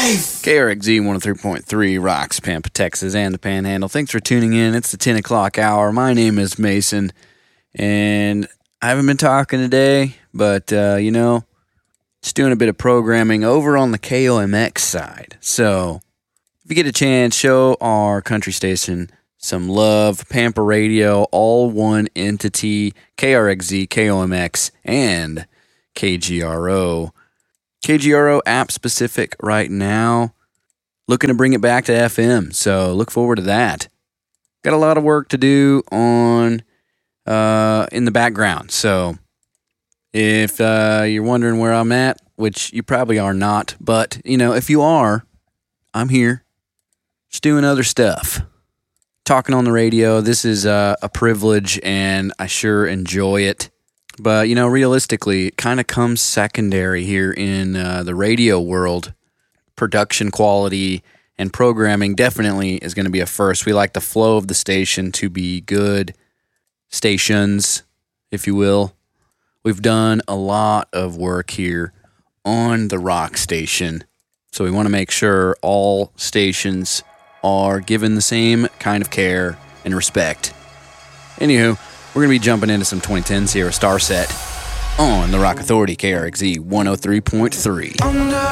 KRXZ 103.3 rocks Pampa, Texas, and the Panhandle. Thanks for tuning in. It's the 10 o'clock hour. My name is Mason, and I haven't been talking today, but, just doing a bit of programming over on the KOMX side. So, if you get a chance, show our country station some love. Pampa Radio, all one entity, KRXZ, KOMX, and KGRO. KGRO app specific right now. Looking to bring it back to FM, so look forward to that. Got a lot of work to do on in the background, so if you're wondering where I'm at, which you probably are not, but if you are, I'm here, just doing other stuff, talking on the radio. This is a privilege, and I sure enjoy it. But realistically, it kind of comes secondary here in the radio world. Production quality and programming definitely is going to be a first. We like the flow of the station to be good stations, if you will. We've done a lot of work here on the rock station, so we want to make sure all stations are given the same kind of care and respect. Anywho, we're going to be jumping into some 2010 Sierra Star set on the Rock Authority, KRXZ 103.3.